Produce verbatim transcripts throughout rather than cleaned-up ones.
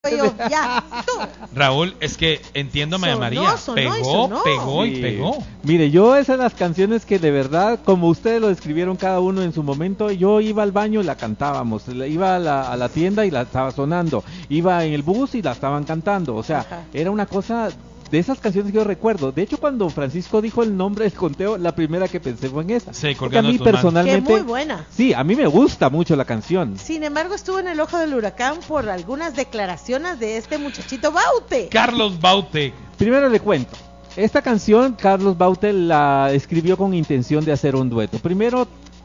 Yo, ya, tú. Raúl, es que entiendo a María María, sonó, pegó, sonó. pegó Sí. y pegó. Mire, yo esas las canciones que de verdad, como ustedes lo describieron cada uno en su momento, yo iba al baño y la cantábamos, iba a la, a la tienda y la estaba sonando, iba en el bus y la estaban cantando, o sea, Ajá. era una cosa de esas canciones que yo recuerdo. De hecho, cuando Francisco dijo el nombre del conteo, la primera que pensé fue en esa. Sí, porque a colgando mí tus manos. personalmente, Que muy buena. sí, a mí me gusta mucho la canción. Sin embargo, estuvo en el ojo del huracán por algunas declaraciones de este muchachito Baute. Carlos Baute. Primero le cuento. Esta canción Carlos Baute la escribió con intención de hacer un dueto. Primero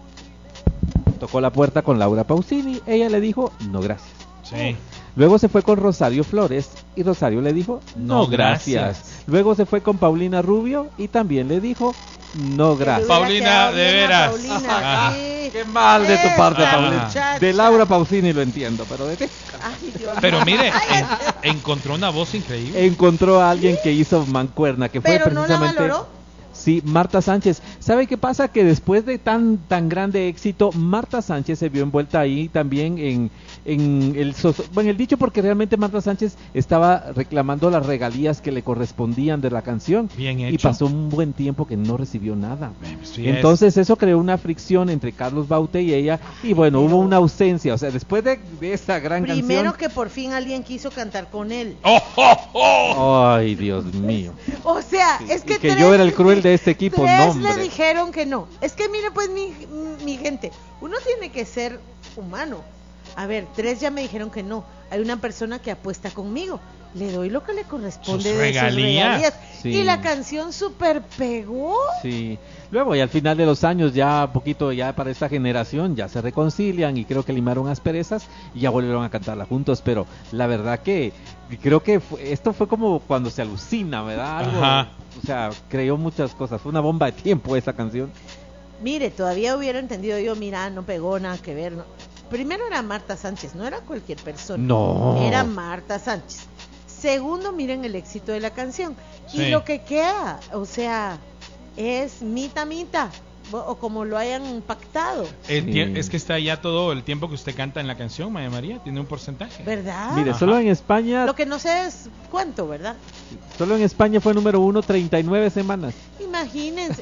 tocó la puerta con Laura Pausini, ella le dijo no gracias. Sí. Luego se fue con Rosario Flores y Rosario le dijo no, No, gracias. gracias. Luego se fue con Paulina Rubio y también le dijo no gracias. Hubiera Paulina, quedado de bien a veras. Paulina, Ajá. sí. Qué mal de tu parte, Esa Paulina. muchacha. De Laura Pausini lo entiendo, pero de ti. Ay, Dios Pero mío. mire, en- encontró una voz increíble. Encontró a alguien que hizo mancuerna, que fue Pero no la precisamente valoró. Sí, Marta Sánchez. ¿Sabe qué pasa? Que después de tan tan grande éxito, Marta Sánchez se vio envuelta ahí también en, en el soso- bueno, el dicho, porque realmente Marta Sánchez estaba reclamando las regalías que le correspondían de la canción. Bien Y hecho. pasó un buen tiempo que no recibió nada. Sí es. Entonces eso creó una fricción entre Carlos Baute y ella, y bueno, Pero- hubo una ausencia. O sea, después de, de esa gran Primero canción... que por fin alguien quiso cantar con él. ¡Oh, oh, oh! Ay, Dios mío. O sea, Sí, es que, y que tres- yo era el cruel de este equipo, tres no, hombre. le dijeron que no. Es que mire pues mi, mi gente, uno tiene que ser humano. A ver, tres ya me dijeron que no. Hay una persona que apuesta conmigo. Le doy lo que le corresponde Sus de regalías. sus regalías. Sí. Y la canción super pegó. Sí, luego y al final de los años ya poquito ya para esta generación ya se reconcilian y creo que limaron asperezas y ya volvieron a cantarla juntos, pero la verdad que creo que fue- esto fue como cuando se alucina, ¿verdad? Algo, Ajá. o sea, creó muchas cosas, fue una bomba de tiempo esa canción. Mire, todavía hubiera entendido yo, mira, no pegó nada que ver. No. Primero era Marta Sánchez, no era cualquier persona. No. Era Marta Sánchez. Segundo, miren el éxito de la canción. Sí. Y lo que queda, o sea, es mita mita, o, o como lo hayan pactado, El Sí. tie- Es que está ya todo el tiempo que usted canta en la canción, María María, tiene un porcentaje. ¿verdad? Mire, Ajá. solo en España, Lo que no sé es cuánto, ¿verdad? solo en España fue número uno treinta y nueve semanas. Imagínense,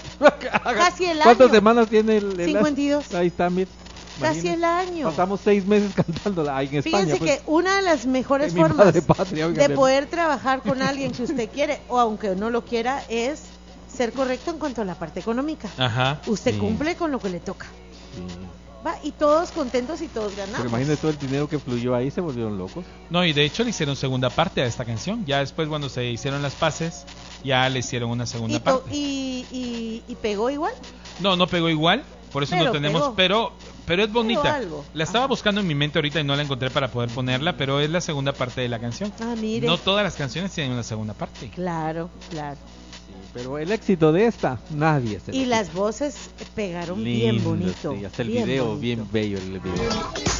casi el ¿Cuántas año. semanas tiene el, el cincuenta y dos. Ahí está, mire. Casi Imagínese. el año. Pasamos seis meses cantándola ahí en España. Fíjense pues. que una de las mejores Mi formas madre patria, oiga, de bien. poder trabajar con alguien que usted quiere, o aunque no lo quiera, es ser correcto en cuanto a la parte económica. Ajá. Usted Sí. cumple con lo que le toca. Sí. Va, y todos contentos y todos Pero ganamos. imagínate todo el dinero que fluyó ahí, se volvieron locos. No, y de hecho le hicieron segunda parte a esta canción. Ya después cuando se hicieron las paces, ya le hicieron una segunda y, to- parte. y, y, y pegó igual. No, no pegó igual, por eso Pero no tenemos, pegó. pero pero es bonita. algo. La estaba Ajá. buscando en mi mente ahorita y no la encontré para poder ponerla, pero es la segunda parte de la canción. Ah, mire. No todas las canciones tienen una segunda parte. Claro, claro. Pero el éxito de esta, nadie se lo Y quita. las voces pegaron bien Lindo, bonito. sí, hasta el bien video, bonito. bien bello el video.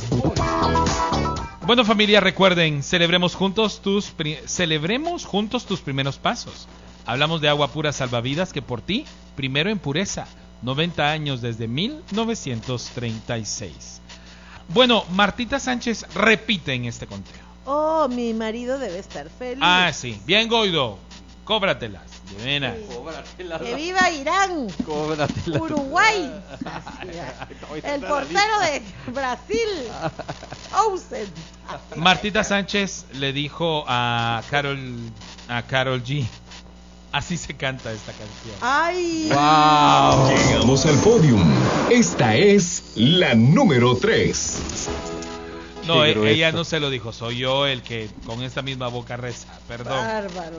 Bueno, familia, recuerden, celebremos juntos tus pri- celebremos juntos tus primeros pasos. Hablamos de agua pura salvavidas que por ti, primero en pureza. noventa años desde mil novecientos treinta y seis. Bueno, Martita Sánchez repite en este conteo. Oh, mi marido debe estar feliz. Ah, sí. Bien, Goido. Cóbratelas. De veras. Sí. Que viva Irán, Cóbratela. Uruguay, el portero de Brasil, Ousen. Martita Sánchez le dijo a Carol a Karol G. Así se canta esta canción. Ay, ¡Wow! Llegamos al podium. Esta es la número tres. No, Qué e- grueso. ella no se lo dijo, soy yo el que con esta misma boca reza. Perdón. bárbaro.